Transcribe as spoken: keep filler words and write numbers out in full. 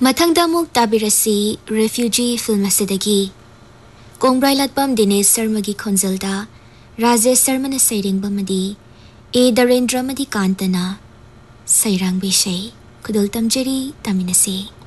ꯃꯊꯪꯗ ꯑꯃꯨꯛ ꯇꯥꯕꯤꯔꯁꯤ ꯔꯦꯐ꯭ꯌꯨꯖꯤ ꯐꯤꯜꯝ ꯑꯁꯤꯗꯒꯤ ꯀꯣꯡꯕ꯭ꯔꯥꯏꯂꯥꯠꯄꯝ ꯗꯤꯅꯦꯁ ꯁꯔꯃꯒꯤ ꯈꯣꯟꯖꯦꯜꯗ ꯔꯥꯖꯦꯁ ꯁꯔꯃꯅ ꯁꯩꯔꯦꯡꯕ ꯑꯃꯗꯤ ꯑꯦ ꯗꯔꯦꯟꯗ꯭ꯔ ꯑꯃꯗꯤ ꯀꯥꯟꯇꯅ ꯁꯩꯔꯥꯡꯕ ꯏꯁꯩ ꯈꯨꯗꯣꯜ ꯇꯝꯖꯔꯤ ꯇꯥꯃꯤꯟꯅꯁꯤ